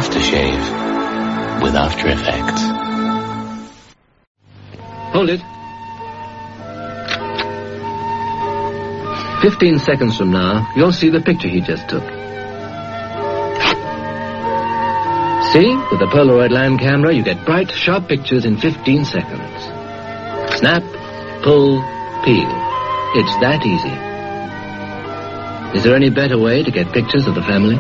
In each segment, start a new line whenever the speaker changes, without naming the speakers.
aftershave with After Effects.
Hold it. 15 seconds from now, you'll see the picture he just took. See? With the Polaroid line camera, you get bright, sharp pictures in 15 seconds. Snap, pull, peel. It's that easy. Is there any better way to get pictures of the family?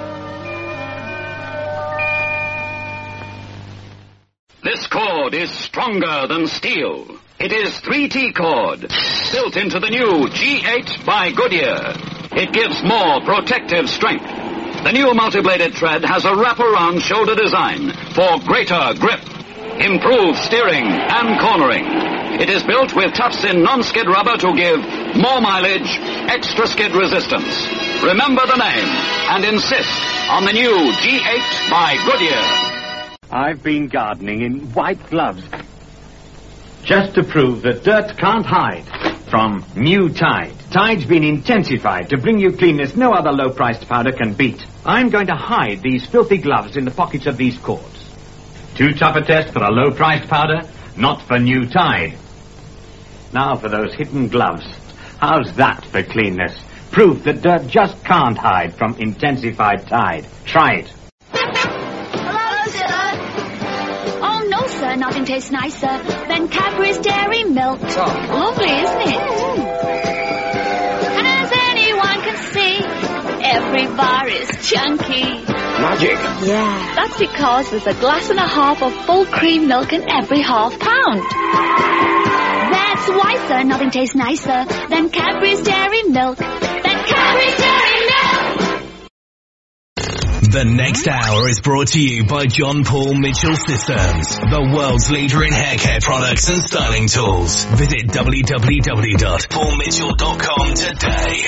This cord is stronger than steel. It is 3T cord, built into the new G8 by Goodyear. It gives more protective strength. The new multi-bladed thread has a wraparound shoulder design for greater grip, improved steering and cornering. It is built with tufts-in non-skid rubber to give more mileage, extra skid resistance. Remember the name and insist on the new G8 by Goodyear.
I've been gardening in white gloves just to prove that dirt can't hide from new Tide. Tide's been intensified to bring you cleanness no other low-priced powder can beat. I'm going to hide these filthy gloves in the pockets of these cords. Too tough a test for a low-priced powder, not for new Tide. Now for those hidden gloves. How's that for cleanness? Proof that dirt just can't hide from intensified Tide. Try it.
Hello, sir. Oh, no, sir. Nothing tastes nicer than Cadbury's Dairy Milk. Lovely, isn't it? As anyone can see, every bar is chunky.
Magic.
Yeah, that's because there's a glass and a half of full cream milk in every half pound. That's why, sir, nothing tastes nicer than Cadbury's Dairy Milk. Cadbury's Dairy Milk!
The next hour is brought to you by John Paul Mitchell Systems, the world's leader in hair care products and styling tools. Visit www.paulmitchell.com today.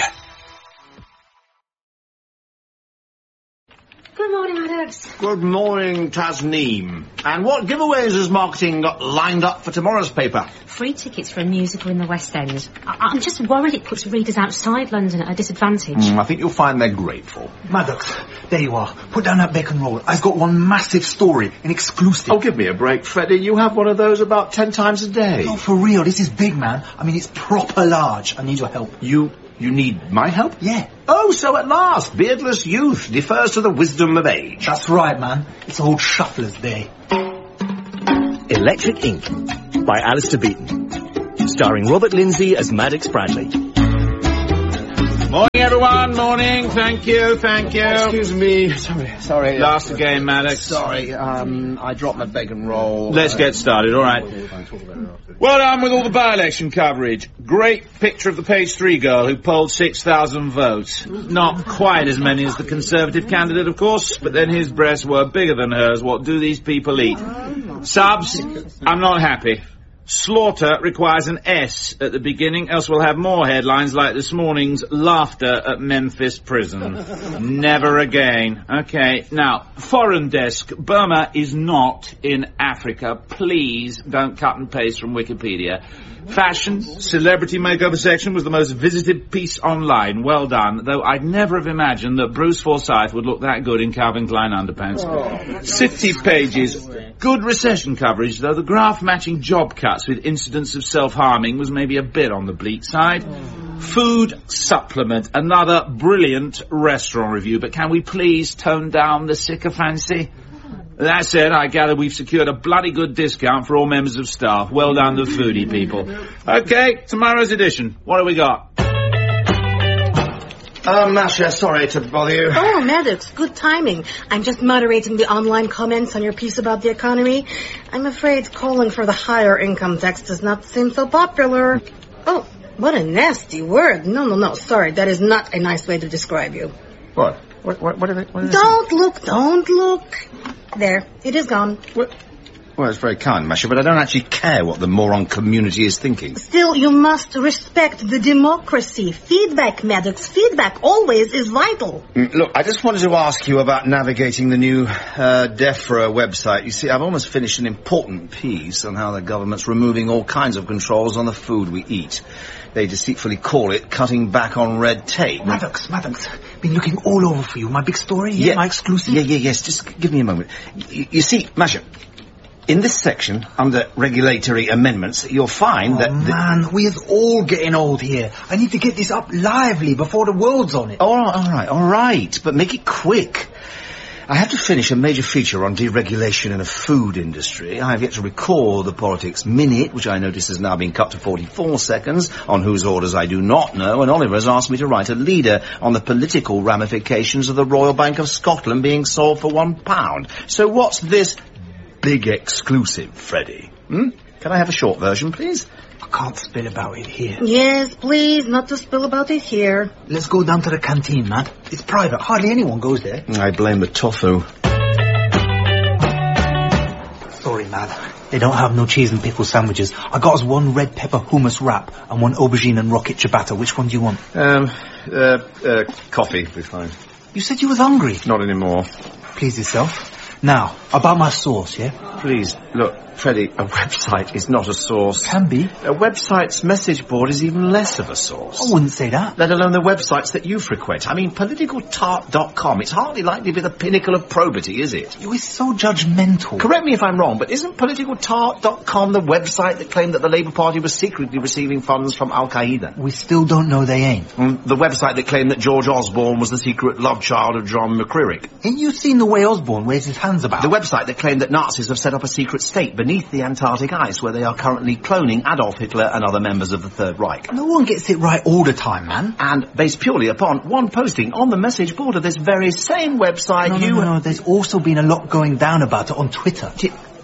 Good morning, Alex.
Good morning, Tasneem. And what giveaways has marketing got lined up for tomorrow's paper?
Free tickets for a musical in the West End. I'm just worried it puts readers outside London at a disadvantage.
I think you'll find they're grateful.
Maddox, there you are. Put down that bacon roll. I've got one massive story, an exclusive.
Oh, give me a break, Freddie. You have one of those about 10 times a day.
No, for real. This is big, man. I mean, it's proper large. I need your help.
You need my help?
Yeah.
Oh, so at last, beardless youth defers to the wisdom of age.
That's right, man. It's old Shuffler's Day.
Electric Ink by Alistair Beaton. Starring Robert Lindsay as Maddox Bradley.
Morning, everyone. Morning. Thank you.
Excuse me. Sorry.
Last again, Maddox.
Sorry, I dropped my bacon roll.
Let's get started, all right. Well done with all the by-election coverage. Great picture of the page 3 girl who polled 6,000 votes. Not quite as many as the Conservative candidate, of course, but then his breasts were bigger than hers. What do these people eat? Subs, I'm not happy. Slaughter requires an S at the beginning, else we'll have more headlines like this morning's laughter at Memphis prison. Never again. Okay, now, foreign desk. Burma is not in Africa. Please don't cut and paste from Wikipedia. Fashion, celebrity makeover section was the most visited piece online. Well done, though I'd never have imagined that Bruce Forsyth would look that good in Calvin Klein underpants. City pages. Good recession coverage, though the graph matching job cuts with incidents of self-harming was maybe a bit on the bleak side. Food supplement, another brilliant restaurant review, but can we please tone down the sycophancy? That said, I gather we've secured a bloody good discount for all members of staff. Well done, the foodie people. Okay, tomorrow's edition. What have we got?
Masha, sorry to bother you.
Oh, Maddox, good timing. I'm just moderating the online comments on your piece about the economy. I'm afraid calling for the higher income tax does not seem so popular. Oh, what a nasty word. No, sorry. That is not a nice way to describe you.
What? What are they?
Don't look. There, it is gone.
What? Well, it's very kind, Masha, but I don't actually care what the moron community is thinking.
Still, you must respect the democracy. Feedback, Maddox, feedback always is vital.
Look, I just wanted to ask you about navigating the new DEFRA website. You see, I've almost finished an important piece on how the government's removing all kinds of controls on the food we eat. They deceitfully call it cutting back on red tape.
Maddox, Been looking all over for you. My big story, yeah, my exclusive.
Yes. Just give me a moment. You see, Masha, in this section, under regulatory amendments, you'll find that...
man, we're all getting old here. I need to get this up lively before the world's on it.
All right. But make it quick. I have to finish a major feature on deregulation in the food industry. I have yet to record the Politics Minute, which I notice has now been cut to 44 seconds, on whose orders I do not know, and Oliver has asked me to write a leader on the political ramifications of the Royal Bank of Scotland being sold for £1. So what's this big exclusive, Freddie? Can I have a short version, please?
I can't spill about it here.
Yes, please, not to spill about it here.
Let's go down to the canteen, man. It's private. Hardly anyone goes there.
I blame the tofu.
Sorry, man. They don't have no cheese and pickle sandwiches. I got us one red pepper hummus wrap and one aubergine and rocket ciabatta. Which one do you want?
Coffee will be fine.
You said you was hungry.
Not anymore.
Please yourself. Now, about my sauce, yeah?
Please, look, Freddie, a website is not a source.
Can be.
A website's message board is even less of a source.
I wouldn't say that.
Let alone the websites that you frequent. I mean, politicaltart.com, it's hardly likely to be the pinnacle of probity, is it?
You are so judgmental.
Correct me if I'm wrong, but isn't politicaltart.com the website that claimed that the Labour Party was secretly receiving funds from Al-Qaeda?
We still don't know they ain't.
The website that claimed that George Osborne was the secret love child of John McCririck.
Ain't you seen the way Osborne waves his hands about?
The website that claimed that Nazis have set up a secret state beneath the Antarctic ice where they are currently cloning Adolf Hitler and other members of the Third Reich.
No one gets it right all the time, man.
And based purely upon one posting on the message board of this very same website,
No, there's also been a lot going down about it on Twitter.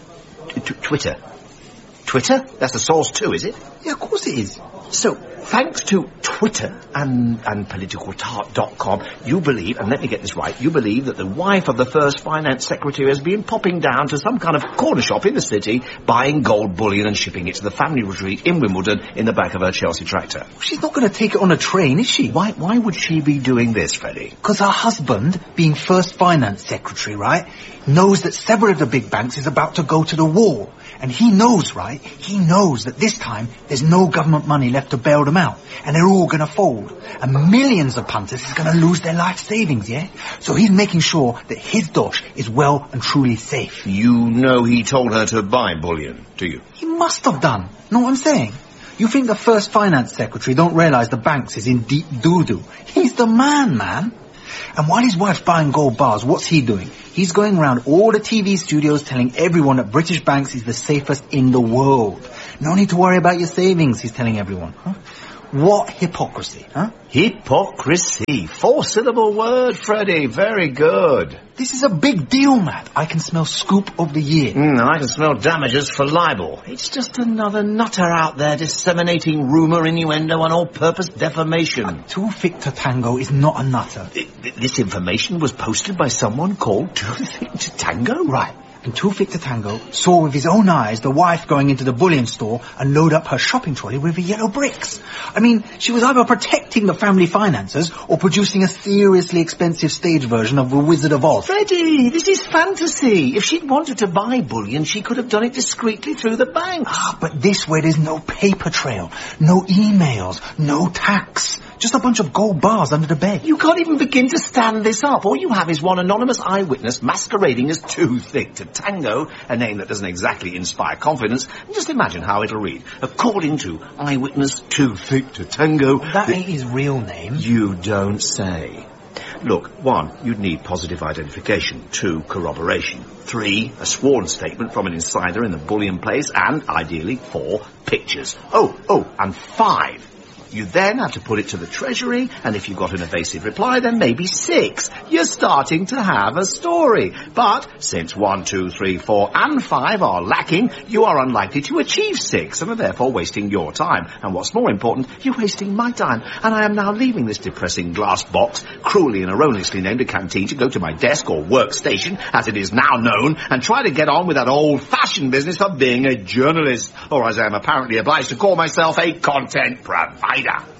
Twitter? Twitter? That's the source too, is it?
Yeah, of course it is.
So, thanks to Twitter and politicaltart.com, you believe, and let me get this right, you believe that the wife of the first finance secretary has been popping down to some kind of corner shop in the city, buying gold bullion and shipping it to the family retreat in Wimbledon in the back of her Chelsea tractor.
She's not going to take it on a train, is she?
Why would she be doing this, Freddie?
Because her husband, being first finance secretary, right, knows that several of the big banks is about to go to the wall. And he knows, right, he knows that this time there's no government money left to bail them out. And they're all going to fold. And millions of punters is going to lose their life savings, yeah? So he's making sure that his dosh is well and truly safe.
You know he told her to buy bullion, do you?
He must have done. Know what I'm saying? You think the first finance secretary don't realise the banks is in deep doo-doo? He's the man. And while his wife's buying gold bars, what's he doing? He's going around all the TV studios telling everyone that British banks is the safest in the world. No need to worry about your savings, he's telling everyone. Huh? What hypocrisy, huh?
Hypocrisy. 4-syllable word, Freddie. Very good.
This is a big deal, Matt. I can smell scoop of the year.
And I can smell damages for libel. It's just another nutter out there disseminating rumour, innuendo, and all-purpose defamation.
Too Thick to Tango is not a nutter.
This information was posted by someone called Too Thick to Tango?
Right. And Too Thick to Tango saw with his own eyes the wife going into the bullion store and load up her shopping trolley with the yellow bricks. I mean, she was either protecting the family finances or producing a seriously expensive stage version of The Wizard of Oz.
Freddie, this is fantasy. If she'd wanted to buy bullion, she could have done it discreetly through the banks.
But this way there's no paper trail, no emails, no tax. Just a bunch of gold bars under the bed.
You can't even begin to stand this up. All you have is one anonymous eyewitness masquerading as Too Thick to Tango, a name that doesn't exactly inspire confidence. And just imagine how it'll read. According to eyewitness Too Thick to Tango...
That ain't his real name.
You don't say. Look, 1, you'd need positive identification. 2, corroboration. 3, a sworn statement from an insider in the bullion place. And, ideally, 4, pictures. And 5... You then have to put it to the Treasury, and if you've got an evasive reply, then maybe 6. You're starting to have a story. But since 1, 2, 3, 4, and 5 are lacking, you are unlikely to achieve 6, and are therefore wasting your time. And what's more important, you're wasting my time. And I am now leaving this depressing glass box, cruelly and erroneously named a canteen, to go to my desk or workstation, as it is now known, and try to get on with that old-fashioned business of being a journalist, or as I am apparently obliged to call myself, a content provider.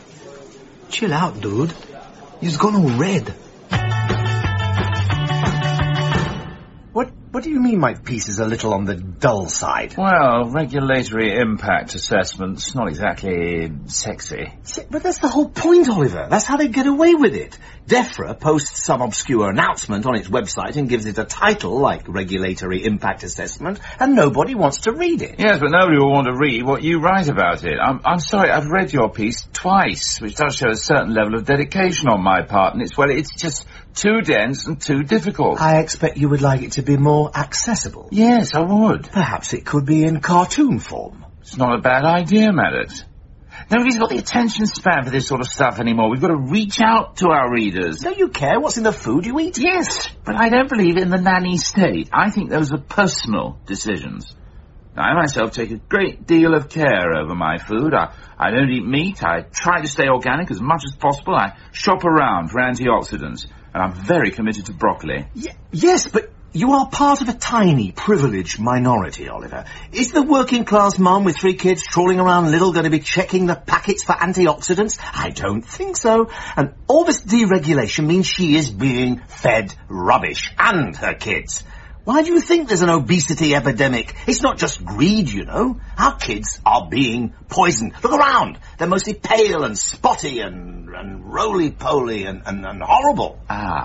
Chill out, dude. You've gone all red.
What What do you mean my piece is a little on the dull side?
Well, regulatory impact assessment's not exactly sexy.
But that's the whole point, Oliver. That's how they get away with it. DEFRA posts some obscure announcement on its website and gives it a title like Regulatory Impact Assessment, and nobody wants to read it.
Yes, but nobody will want to read what you write about it. I'm sorry, I've read your piece twice, which does show a certain level of dedication on my part, and it's just too dense and too difficult.
I expect you would like it to be more accessible.
Yes, I would.
Perhaps it could be in cartoon form.
It's not a bad idea, Maddox. Nobody's got the attention span for this sort of stuff anymore. We've got to reach out to our readers.
Don't you care what's in the food you eat?
Yes, but I don't believe in the nanny state. I think those are personal decisions. I myself take a great deal of care over my food. I don't eat meat. I try to stay organic as much as possible. I shop around for antioxidants. And I'm very committed to broccoli.
Yes, but you are part of a tiny, privileged minority, Oliver. Is the working-class mum with 3 kids trawling around Lidl going to be checking the packets for antioxidants? I don't think so. And all this deregulation means she is being fed rubbish, and her kids. Why do you think there's an obesity epidemic? It's not just greed, you know. Our kids are being poisoned. Look around. They're mostly pale and spotty and roly-poly and horrible.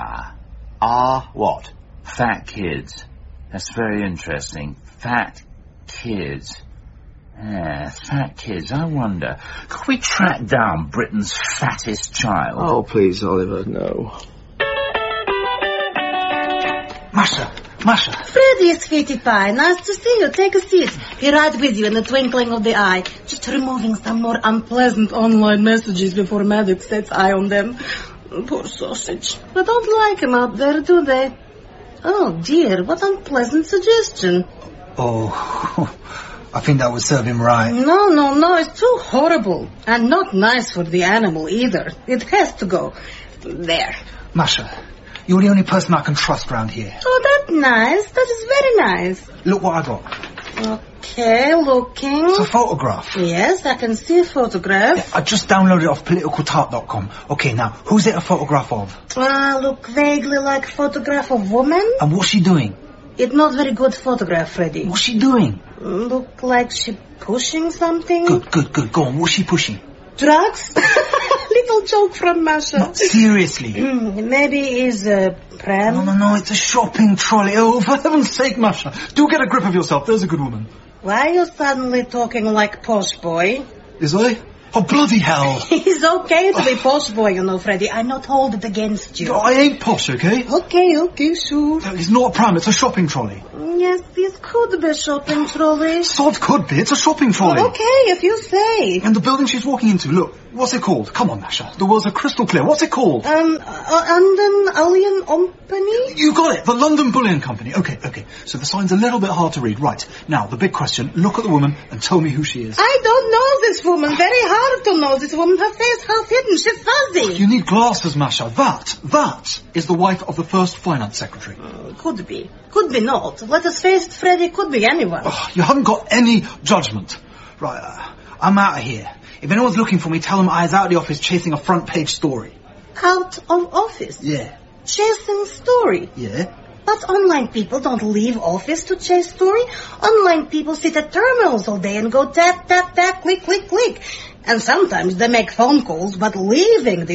What?
Fat kids. That's very interesting. Fat kids. Fat kids. I wonder, could we track down Britain's fattest child?
Oh, please, Oliver, no.
Masha. Freddie, sweetie pie, nice to see you. Take a seat. Be right with you in the twinkling of the eye. Just removing some more unpleasant online messages before Maddox sets eye on them. Poor sausage. They don't like him out there, do they? Oh, dear, what unpleasant suggestion.
Oh, I think that would serve him right.
No, it's too horrible. And not nice for the animal either. It has to go. There.
Masha, you're the only person I can trust around here.
Oh, that's nice. That is very nice.
Look what I got.
Okay, looking.
It's a photograph.
Yes, I can see a photograph.
Yeah, I just downloaded it off politicaltart.com. Okay, now, who's it a photograph of?
Look vaguely like a photograph of a woman.
And what's she doing?
It's not very good photograph, Freddie.
What's she doing?
Look like she pushing something.
Good. Go on, what's she pushing?
Drugs? Little joke from Masha.
No, seriously.
Maybe it's a pram.
No, it's a shopping trolley. Oh, for heaven's sake, Masha. Do get a grip of yourself. There's a good woman.
Why are you suddenly talking like posh boy?
Is I? Oh, bloody hell.
It's okay to be posh boy, you know, Freddie. I'm not hold it against you.
I ain't posh, okay?
Okay, sure.
It's not a pram, it's a shopping trolley.
Yes, this could be a shopping trolley.
Sod could be, it's a shopping trolley.
Okay, if you say.
And the building she's walking into, look, what's it called? Come on, Masha, the words are crystal clear. What's it called?
London Bullion Company?
You got it, the London Bullion Company. Okay. So the sign's a little bit hard to read. Right, now, the big question, look at the woman and tell me who she is.
I don't know this woman. Very hard to know this woman. Her face half hidden. She's fuzzy.
You need glasses, Masha. That is the wife of the first finance secretary.
Could be. Could be not. Let us face it, Freddie, could be anyone.
You haven't got any judgment. Right, I'm out of here. If anyone's looking for me, tell them I was out of the office chasing a front page story.
Out of office?
Yeah.
Chasing story?
Yeah.
But online people don't leave office to chase story. Online people sit at terminals all day and go tap, tap, tap, click, click, click. And sometimes they make phone calls, but leaving the